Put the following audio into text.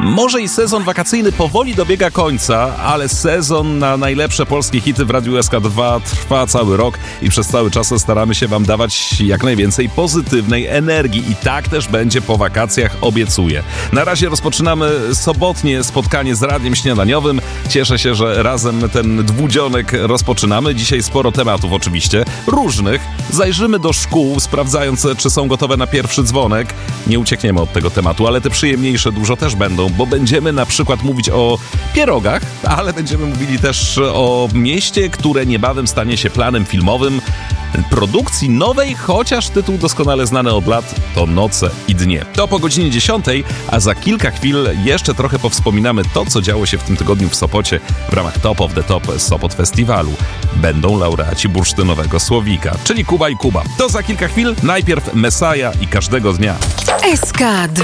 Może i sezon wakacyjny powoli dobiega końca, ale sezon na najlepsze polskie hity w Radiu SK2 trwa cały rok i przez cały czas staramy się wam dawać jak najwięcej pozytywnej energii i tak też będzie po wakacjach, obiecuję. Na razie rozpoczynamy sobotnie spotkanie z Radiem Śniadaniowym. Cieszę się, że razem ten dwudzionek rozpoczynamy. Dzisiaj sporo tematów oczywiście, różnych. Zajrzymy do szkół, sprawdzając, czy są gotowe na pierwszy dzwonek. Nie uciekniemy od tego tematu, ale te przyjemniejsze dużo też będą, bo będziemy na przykład mówić o pierogach, ale będziemy mówili też o mieście, które niebawem stanie się planem filmowym produkcji nowej, chociaż tytuł doskonale znany od lat to Noce i dnie. To po godzinie 10, a za kilka chwil jeszcze trochę powspominamy to, co działo się w tym tygodniu w Sopocie w ramach Top of the Top Sopot Festiwalu. Będą laureaci bursztynowego słowika, czyli Kuba i Kuba. To za kilka chwil, najpierw Messiah i Każdego dnia. SK2